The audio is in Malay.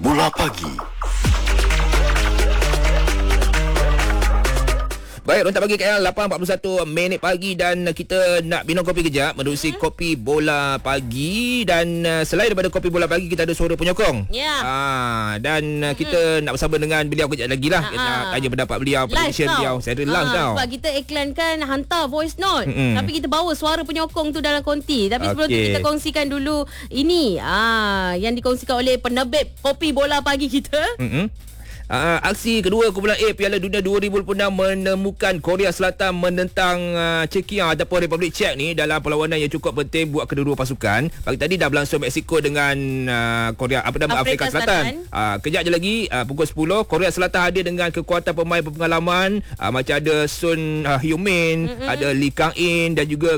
Bola Pagi. Baik, Rontak Pagi KL 8.41 pagi dan kita nak minum kopi kejap menerusi kopi bola pagi. Dan selain daripada kopi bola pagi, kita ada suara penyokong. Ya. Dan kita nak bersama dengan beliau kejap lagi lah. Kita nak tanya pendapat beliau, prediction beliau. Saya ada live tau. Sebab kita iklankan hantar voice note. Tapi kita bawa suara penyokong tu dalam konti. Tapi sebelum tu kita kongsikan dulu ini yang dikongsikan oleh penerbit kopi bola pagi kita. Aksi kedua kumpulan A Piala Dunia 2026 menemukan Korea Selatan menentang Czechia ataupun Republik Czech ni dalam perlawanan yang cukup penting buat kedua-dua pasukan. Pagi tadi dah berlangsung Mexico dengan Afrika Selatan. Kejap je lagi pukul 10 Korea Selatan hadir dengan kekuatan pemain berpengalaman macam ada Son Heung-min, ada Lee Kang-in dan juga